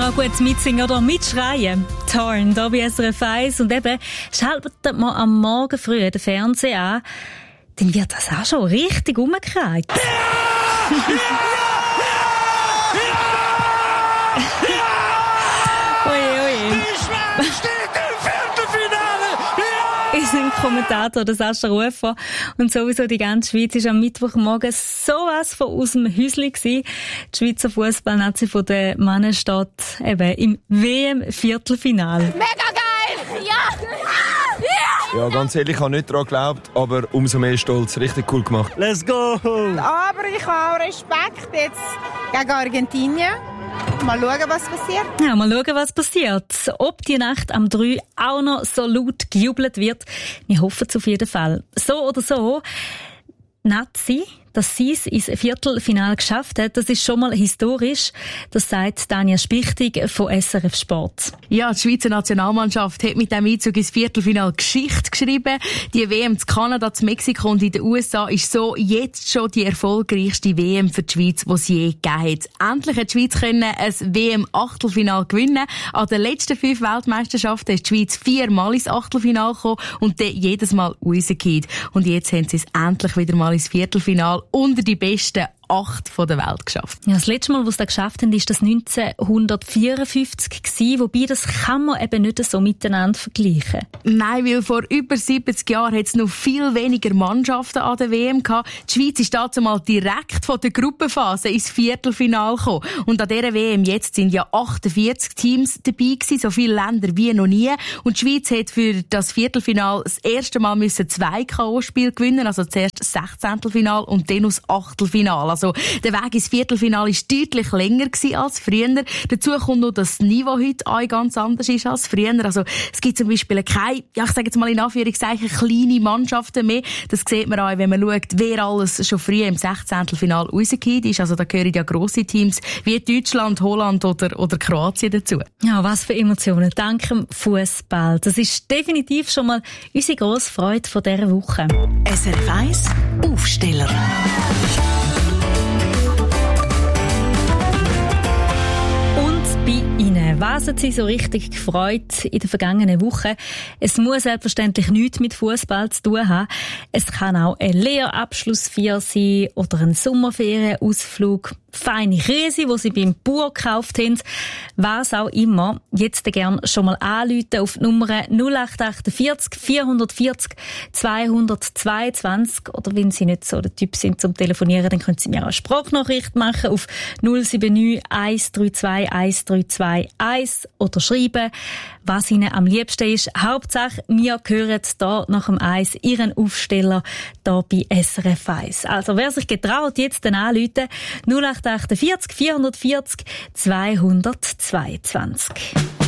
man auch gut mitsingen oder mitschreien. Torn, da bei SRF 1. Und eben, schaltet man am Morgen früh den Fernseher an, dann wird das auch schon richtig umgekehrt. Ist ein Kommentator, der Sascha Rufer. Und sowieso die ganze Schweiz war am Mittwochmorgen sowas von aus dem Häuschen gewesen. Die Schweizer Fußballnazi von den Männern steht eben im WM-Viertelfinale. Mega geil! Ja! Ja, ganz ehrlich, ich habe nicht daran geglaubt, aber umso mehr Stolz. Richtig cool gemacht. Let's go! Aber ich habe auch Respekt jetzt gegen Argentinien. Mal schauen, was passiert. Ja, mal schauen, was passiert. Ob die Nacht am 3 auch noch so laut gejubelt wird, wir hoffen es auf jeden Fall. So oder so, Nazi, dass sie es ins Viertelfinale geschafft hat, das ist schon mal historisch. Das sagt Tanja Spichtig von SRF Sport. Ja, die Schweizer Nationalmannschaft hat mit dem Einzug ins Viertelfinale Geschichte geschrieben. Die WM in Kanada, in Mexiko und in den USA ist so jetzt schon die erfolgreichste WM für die Schweiz, die es je gegeben hat. Endlich hat die Schweiz können ein WM-Achtelfinale gewinnen. An den letzten 5 Weltmeisterschaften ist die Schweiz 4-mal ins Achtelfinale gekommen und dann jedes Mal rausgefallen. Und jetzt haben sie es endlich wieder mal ins Viertelfinale unter die besten 8 der Welt geschafft. Ja, das letzte Mal, wo sie das geschafft haben, war das 1954 gewesen, wobei das kann man eben nicht so miteinander vergleichen. Nein, weil vor über 70 Jahren hat es noch viel weniger Mannschaften an der WM gehabt. Die Schweiz ist dazu mal direkt von der Gruppenphase ins Viertelfinale gekommen. Und an dieser WM jetzt sind ja 48 Teams dabei gewesen, so viele Länder wie noch nie. Und die Schweiz hat für das Viertelfinale das erste Mal 2 K.O.-Spiele gewinnen, also zuerst das 16. Finale und dann das Achtelfinale. Also der Weg ins Viertelfinale war deutlich länger als früher. Dazu kommt noch, dass das Niveau heute auch ganz anders ist als früher. Also es gibt zum Beispiel keine, ja, ich sage jetzt mal in Anführungszeichen, kleine Mannschaften mehr. Das sieht man auch, wenn man schaut, wer alles schon früh im 16. Finale rausgekommen ist. Also da gehören ja grosse Teams wie Deutschland, Holland oder Kroatien dazu. Ja, was für Emotionen. Dank dem Fußball. Das ist definitiv schon mal unsere grosse Freude von dieser Woche. SRF 1 Aufsteller. Was hat Sie so richtig gefreut in der vergangenen Woche? Es muss selbstverständlich nichts mit Fußball zu tun haben. Es kann auch ein Lehrabschlussfeier sein oder ein Sommerferienausflug, feine Käse, die Sie beim Bauer gekauft haben. Was auch immer. Jetzt gerne schon mal anrufen auf die Nummer 0848 440 222. Oder wenn Sie nicht so der Typ sind zum Telefonieren, dann können Sie mir auch eine Sprachnachricht machen auf 079 132 132 1 oder schreiben, was Ihnen am liebsten ist. Hauptsache, wir hören hier nach dem 1 Ihren Aufsteller hier bei SRF 1. Also wer sich getraut, jetzt dann anrufen, 0848 440 222.